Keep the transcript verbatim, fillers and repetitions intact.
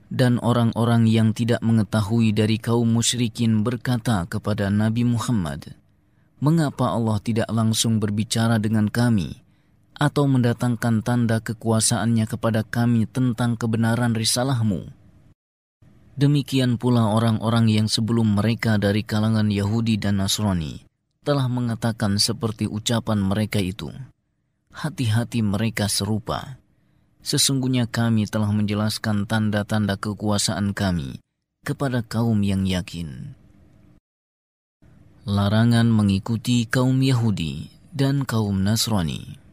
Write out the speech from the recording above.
Dan orang-orang yang tidak mengetahui dari kaum musyrikin berkata kepada Nabi Muhammad, "Mengapa Allah tidak langsung berbicara dengan kami atau mendatangkan tanda kekuasaannya kepada kami tentang kebenaran risalahmu?" Demikian pula orang-orang yang sebelum mereka dari kalangan Yahudi dan Nasrani telah mengatakan seperti ucapan mereka itu. Hati-hati mereka serupa. Sesungguhnya kami telah menjelaskan tanda-tanda kekuasaan kami kepada kaum yang yakin. Larangan mengikuti kaum Yahudi dan kaum Nasrani.